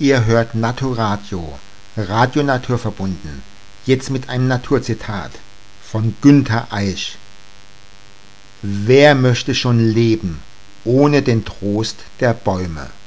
Ihr hört Naturadio, Radio Naturverbunden, jetzt mit einem Naturzitat von Günter Aisch. Wer möchte schon leben ohne den Trost der Bäume?